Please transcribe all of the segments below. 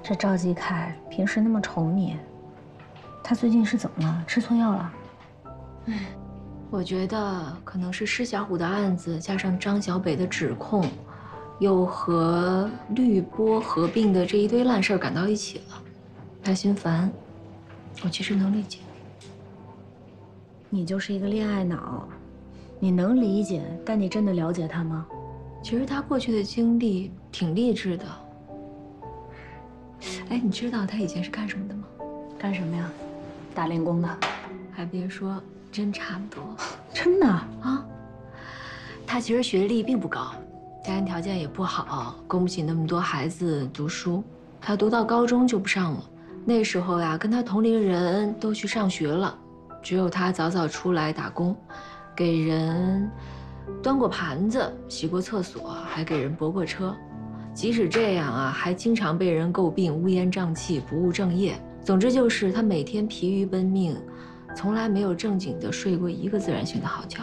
这赵继凯平时那么宠你，他最近是怎么了？吃错药了？ 我觉得可能是施小虎的案子加上张小北的指控，又和绿波合并的这一堆烂事儿赶到一起了，他心烦。我其实能理解。 你就是一个恋爱脑，你能理解，但你真的了解他吗？ 其实他过去的经历挺励志的。哎，你知道他以前是干什么的吗？ 干什么呀？打零工的？ 还别说，真差不多。 真的啊？他其实学历并不高，家庭条件也不好，供不起那么多孩子读书。他读到高中就不上了。那时候呀，跟他同龄人都去上学了，只有他早早出来打工，给人端过盘子、洗过厕所，还给人驳过车。即使这样啊，还经常被人诟病乌烟瘴气、不务正业。总之就是他每天疲于奔命，从来没有正经的睡过一个自然醒的好觉。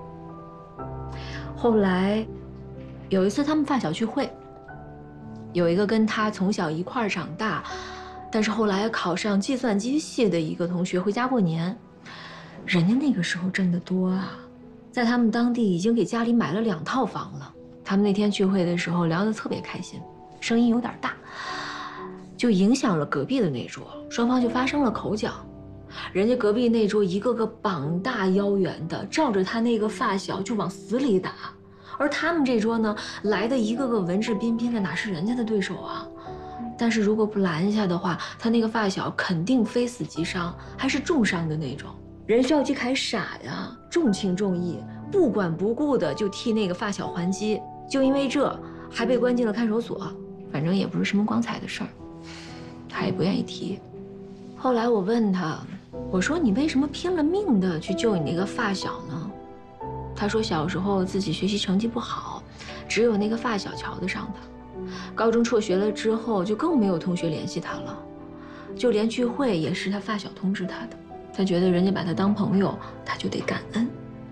后来有一次他们发小聚会，有一个跟他从小一块儿长大，但是后来考上计算机系的一个同学回家过年。人家那个时候挣得多啊，在他们当地已经给家里买了2套房了。他们那天聚会的时候聊得特别开心，声音有点大，就影响了隔壁的那桌，双方就发生了口角。人家隔壁那桌一个个膀大腰圆的，照着他那个发小就往死里打，而他们这桌呢，来的一个个文质彬彬的，哪是人家的对手啊？但是如果不拦下的话，他那个发小肯定非死即伤，还是重伤的那种。人赵继凯傻呀，重情重义，不管不顾的就替那个发小还击，就因为这还被关进了看守所。反正也不是什么光彩的事儿，他也不愿意提。后来我问他，我说你为什么拼了命的去救你那个发小呢？他说小时候自己学习成绩不好，只有那个发小瞧得上他。高中辍学了之后，就更没有同学联系他了，就连聚会也是他发小通知他的。他觉得人家把他当朋友，他就得感恩。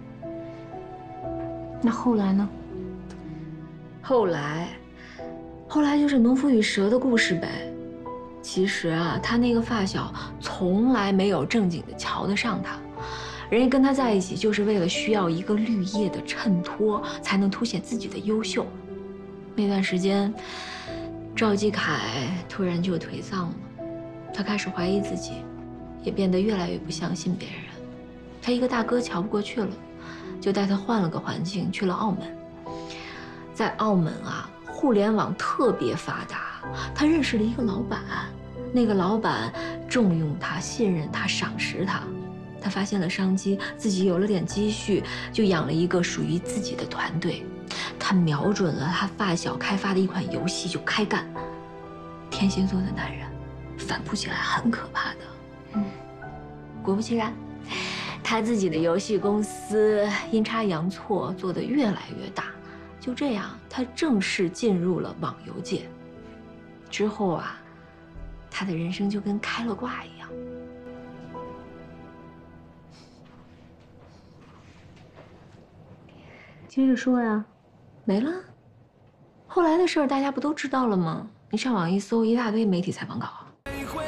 那后来呢？ 后来就是农夫与蛇的故事呗。其实啊，他那个发小从来没有正经的瞧得上他，人家跟他在一起就是为了需要一个绿叶的衬托，才能凸显自己的优秀。那段时间，赵继凯突然就颓丧了，他开始怀疑自己，也变得越来越不相信别人。他一个大哥瞧不过去了，就带他换了个环境，去了澳门。在澳门啊，互联网特别发达，他认识了一个老板，那个老板重用他、信任他、赏识他。他发现了商机，自己有了点积蓄，就养了一个属于自己的团队。他瞄准了他发小开发的一款游戏就开干。天蝎座的男人，反扑起来很可怕的。果不其然，他自己的游戏公司阴差阳错做得越来越大。就这样，他正式进入了网游界。之后啊，他的人生就跟开了挂一样。 接着说呀。 没了。后来的事儿大家不都知道了吗？你上网一搜，一大堆媒体采访稿。